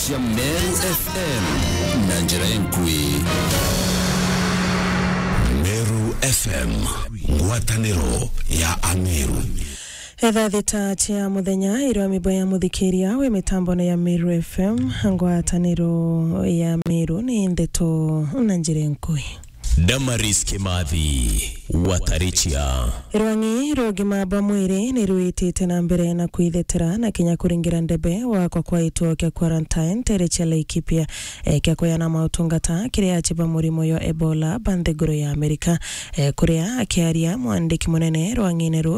cia Meru FM na njira enkui. Meru FM, ngwataniro ya Ameru. Etha thita cia muthenya irwa mibo ya muthikiria we mitambo ya Meru FM ngwataniro ya Meru ni ndeto na njira enkui. Damaris Kimathi Watarichia Irwangi rogima bamwire ni ruitite na mbere na kuithetera na kinya kuringira ndebe wakwa kwa ituo kia quarantine terecha Laikipia kia kuyana mautungata kiria chiba murimo yo Ebola bantheguro ya Amerika kuria akiaria mwandiki munene Rwangi Neru